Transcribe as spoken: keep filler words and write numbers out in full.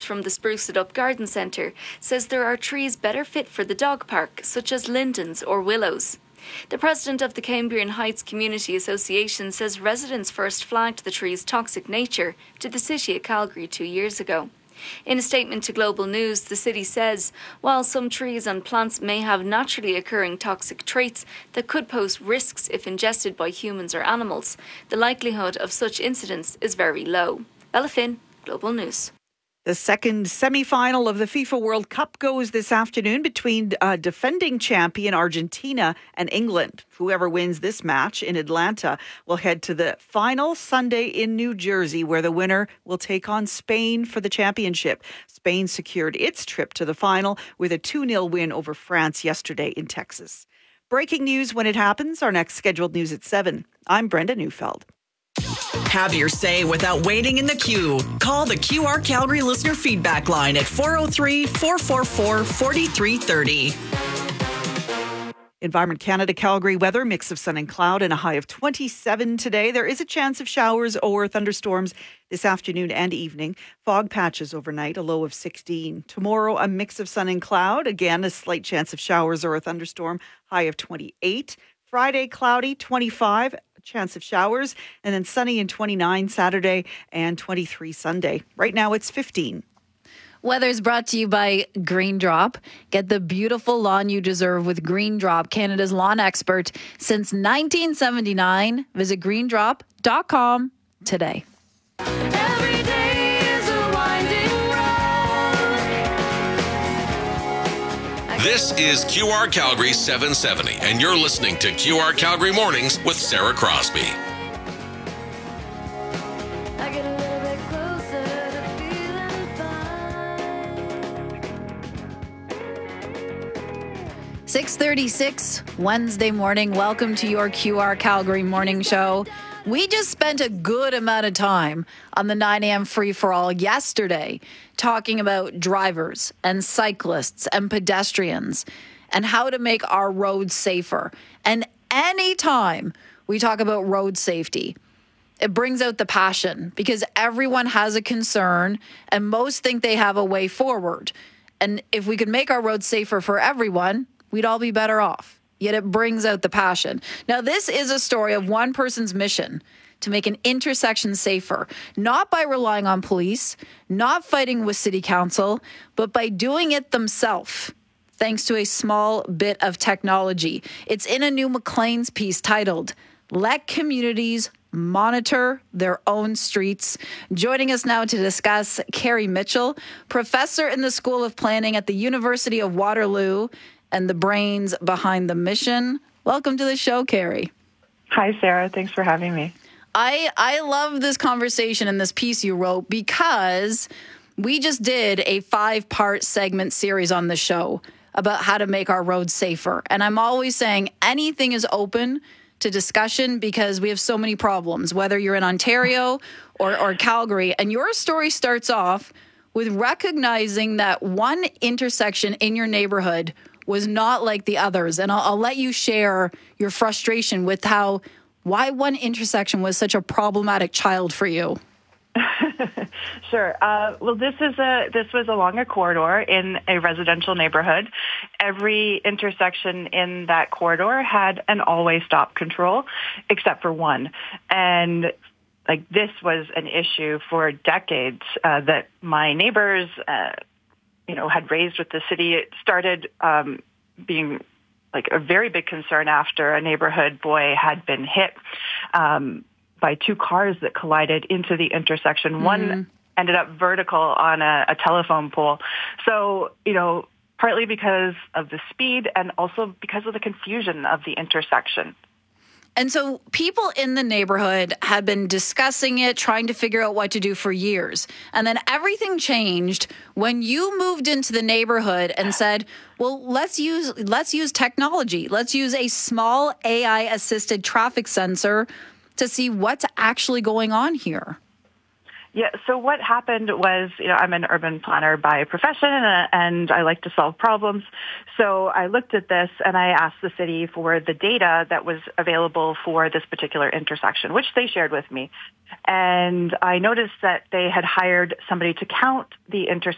from the Spruce It Up Garden Centre says there are trees better fit for the dog park, such as lindens or willows. The president of the Cambrian Heights Community Association says residents first flagged the tree's toxic nature to the city of Calgary two years ago. In a statement to Global News, the city says, while some trees and plants may have naturally occurring toxic traits that could pose risks if ingested by humans or animals, the likelihood of such incidents is very low. Bella Finn, Global News. The second semi-final of the FIFA World Cup goes this afternoon between uh, defending champion Argentina and England. Whoever wins this match in Atlanta will head to the final Sunday in New Jersey, where the winner will take on Spain for the championship. Spain secured its trip to the final with a two nil win over France yesterday in Texas. Breaking news when it happens. Our next scheduled news at seven. I'm Brenda Neufeld. Have your say without waiting in the queue. Call the Q R Calgary listener feedback line at four oh three, four four four, four three three oh. Environment Canada Calgary weather, mix of sun and cloud and a high of twenty-seven today. There is a chance of showers or thunderstorms this afternoon and evening. Fog patches overnight, a low of sixteen. Tomorrow, a mix of sun and cloud. Again, a slight chance of showers or a thunderstorm, high of twenty-eight. Friday, cloudy, twenty-five. Chance of showers, and then sunny and twenty-nine Saturday and twenty-three Sunday. Right now it's fifteen. Weather's brought to you by Green Drop. Get the beautiful lawn you deserve with Green Drop, Canada's lawn expert since nineteen seventy-nine. Visit green drop dot com today. Every day is a winding road. This is Q R Calgary seven seventy, and you're listening to Q R Calgary Mornings with Sarah Crosby. I get a little bit closer to feeling fine. six thirty-six Wednesday morning. Welcome to your Q R Calgary Morning Show. We just spent a good amount of time on the nine a.m. free-for-all yesterday talking about drivers and cyclists and pedestrians and how to make our roads safer. And anytime we talk about road safety, it brings out the passion because everyone has a concern and most think they have a way forward. And if we could make our roads safer for everyone, we'd all be better off. Yet it brings out the passion. Now, this is a story of one person's mission to make an intersection safer, not by relying on police, not fighting with city council, but by doing it themselves, thanks to a small bit of technology. It's in a new Maclean's piece titled, Let Communities Monitor Their Own Streets. Joining us now to discuss, Carrie Mitchell, professor in the School of Planning at the University of Waterloo, and the brains behind the mission. Welcome to the show, Carrie. Hi, Sarah. Thanks for having me. I, I love this conversation and this piece you wrote because we just did a five-part segment series on the show about how to make our roads safer. And I'm always saying anything is open to discussion because we have so many problems, whether you're in Ontario or, or Calgary. And your story starts off with recognizing that one intersection in your neighborhood was not like the others. And I'll, I'll let you share your frustration with how, why one intersection was such a problematic child for you. Sure. Uh, well, this is a this was along a corridor in a residential neighborhood. Every intersection in that corridor had an always stop control, except for one. And like this was an issue for decades uh, that my neighbors, uh, you know, had raised with the city. It started um, being like a very big concern after a neighborhood boy had been hit um, by two cars that collided into the intersection. Mm-hmm. One ended up vertical on a, a telephone pole. So, you know, partly because of the speed and also because of the confusion of the intersection. And so people in the neighborhood had been discussing it, trying to figure out what to do for years. And then everything changed when you moved into the neighborhood and said, well, let's use let's use technology. Let's use a small A I-assisted traffic sensor to see what's actually going on here. Yeah, so what happened was, you know, I'm an urban planner by profession, and, and I like to solve problems. So I looked at this, and I asked the city for the data that was available for this particular intersection, which they shared with me. And I noticed that they had hired somebody to count the intersection